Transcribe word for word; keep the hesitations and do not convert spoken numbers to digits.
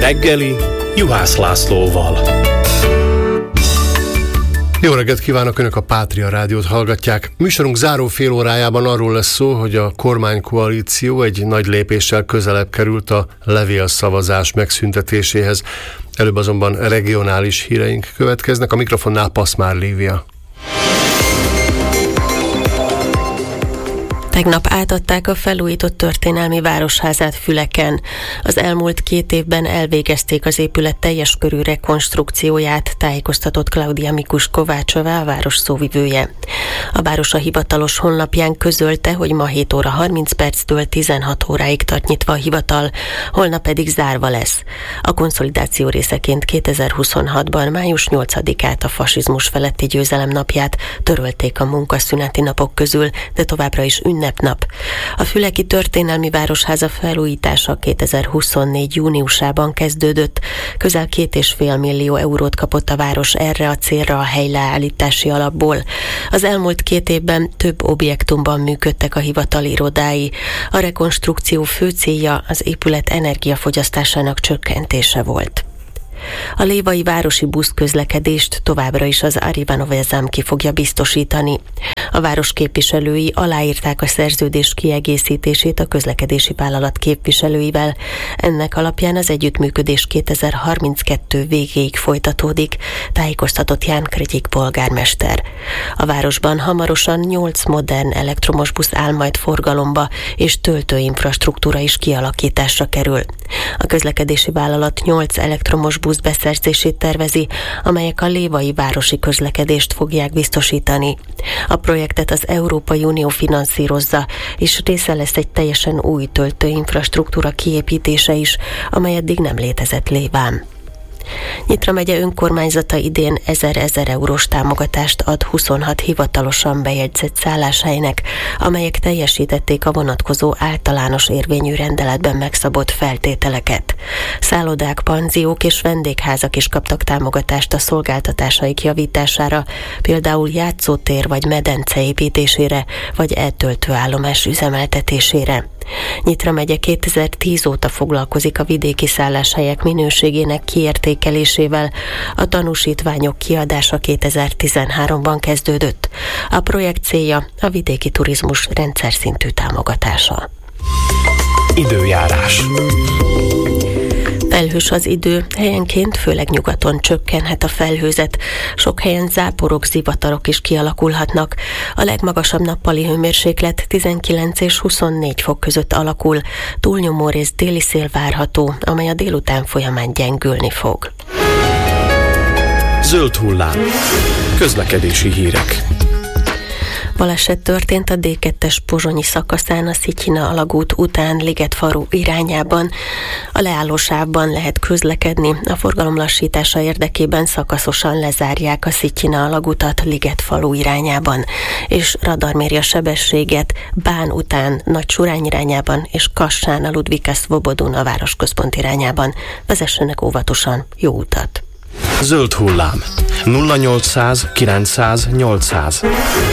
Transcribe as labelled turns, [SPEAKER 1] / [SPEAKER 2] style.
[SPEAKER 1] reggeli Juhász Lászlóval.
[SPEAKER 2] Jó reggelt kívánok, Önök a Pátria Rádiót hallgatják. Műsorunk záró fél órájában arról lesz szó, hogy a kormánykoalíció egy nagy lépéssel közelebb került a levélszavazás megszüntetéséhez. Előbb azonban regionális híreink következnek. A mikrofonnál Paszmár Lívia.
[SPEAKER 3] Tegnap átadták a felújított történelmi városházát Füleken. Az elmúlt két évben elvégezték az épület teljes körű rekonstrukcióját, tájékoztatott Klaudia Mikus Kovácsová, a város szóvivője. A város a hivatalos honlapján közölte, hogy ma hét óra harminc perctől tizenhat óráig tart nyitva a hivatal, holnap pedig zárva lesz. A konszolidáció részeként kétezer-huszonhatban május nyolcadikát, a fasizmus feletti győzelem napját törölték a munkaszüneti napok közül, de továbbra is ünnepnap. A füleki történelmi városháza felújítása kétezer-huszonnégy júniusában kezdődött. Közel két és fél millió eurót kapott a város erre a célra a helyreállítási alapból. Az elmúlt két évben több objektumban működtek a hivatal irodái. A rekonstrukció fő célja az épület energiafogyasztásának csökkentése volt. A lévai városi buszközlekedést továbbra is az Arriva Nova Zamki fogja biztosítani. A város képviselői aláírták a szerződés kiegészítését a közlekedési vállalat képviselőivel. Ennek alapján az együttműködés kétezer-harminckettő végéig folytatódik, tájékoztatott Ján Krityik polgármester. A városban hamarosan nyolc modern elektromos busz áll majd forgalomba, és töltőinfrastruktúra is kialakításra kerül. A közlekedési vállalat nyolc elektromos busz beszerzését tervezi, amelyek a lévai városi közlekedést fogják biztosítani. A projektet az Európai Unió finanszírozza, és része lesz egy teljesen új töltőinfrastruktúra kiépítése is, amely eddig nem létezett Léván. Nyitra megye önkormányzata idén ezer-ezer eurós támogatást ad huszonhat hivatalosan bejegyzett szálláshelynek, amelyek teljesítették a vonatkozó általános érvényű rendeletben megszabott feltételeket. Szállodák, panziók és vendégházak is kaptak támogatást a szolgáltatásaik javítására, például játszótér vagy medence építésére, vagy eltöltőállomás üzemeltetésére. Nyitra megye kétezer-tíz óta foglalkozik a vidéki szálláshelyek minőségének kiértékelésével. A tanúsítványok kiadása kétezer-tizenháromban kezdődött. A projekt célja a vidéki turizmus rendszer szintű támogatása.
[SPEAKER 1] Időjárás.
[SPEAKER 3] Felhős az idő, helyenként, főleg nyugaton csökkenhet a felhőzet. Sok helyen záporok, zivatarok is kialakulhatnak. A legmagasabb nappali hőmérséklet tizenkilenc és huszonnégy fok között alakul. Túlnyomó rész déli szél várható, amely a délután folyamán gyengülni fog.
[SPEAKER 1] Zöld hullám. Közlekedési hírek.
[SPEAKER 3] Baleset történt a dé kettes pozsonyi szakaszán a Szityina alagút után Ligetfalu irányában. A leállósávban lehet közlekedni, a forgalom lassítása érdekében szakaszosan lezárják a Szityina alagutat Ligetfalu irányában, és radarméri a sebességet Bán után Nagy-Surány irányában és Kassán a Ludwika Szvobodun a városközpont irányában. Vezessenek óvatosan, jó utat!
[SPEAKER 1] Zöld hullám. nulla nyolcszáz kilencszáz nyolcszáz.